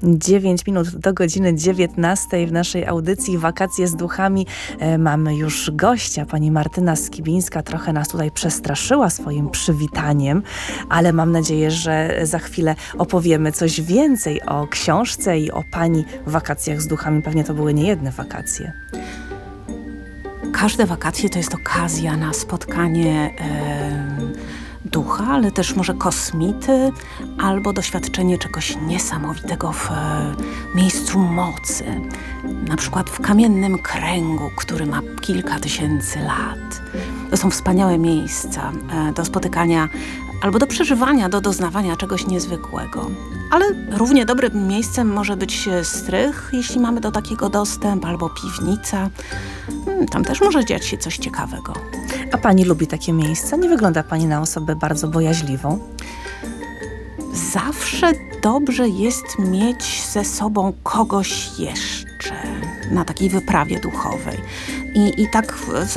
9 minut do godziny 19 w naszej audycji Wakacje z duchami. Mamy już gościa, pani Martyna Skibińska. Trochę nas tutaj przestraszyła swoim przywitaniem, ale mam nadzieję, że za chwilę opowiemy coś więcej o książce i o pani wakacjach z duchami. Pewnie to były niejedne wakacje. Każde wakacje to jest okazja na spotkanie ducha, ale też może kosmity, albo doświadczenie czegoś niesamowitego w miejscu mocy. Na przykład w kamiennym kręgu, który ma kilka tysięcy lat. To są wspaniałe miejsca do spotykania albo do przeżywania, do doznawania czegoś niezwykłego. Ale równie dobrym miejscem może być strych, jeśli mamy do takiego dostęp, albo piwnica. Tam też może dziać się coś ciekawego. A pani lubi takie miejsca? Nie wygląda pani na osobę bardzo bojaźliwą? Zawsze dobrze jest mieć ze sobą kogoś jeszcze na takiej wyprawie duchowej. I tak